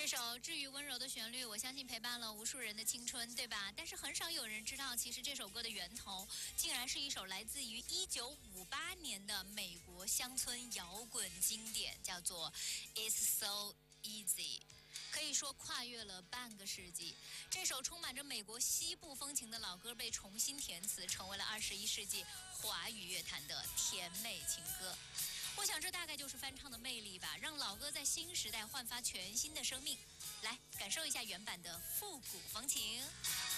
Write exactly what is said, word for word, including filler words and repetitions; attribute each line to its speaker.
Speaker 1: 这首治愈温柔的旋律，我相信陪伴了无数人的青春，对吧？但是很少有人知道，其实这首歌的源头竟然是一首来自于一九五八年的美国乡村摇滚经典，叫做《It's So Easy》。可以说跨越了半个世纪，这首充满着美国西部风情的老歌被重新填词，成为了二十一世纪华语乐坛的甜美情歌。我想这大概就是翻唱的魅力吧，让老歌在新时代焕发全新的生命。来感受一下原版的复古风情。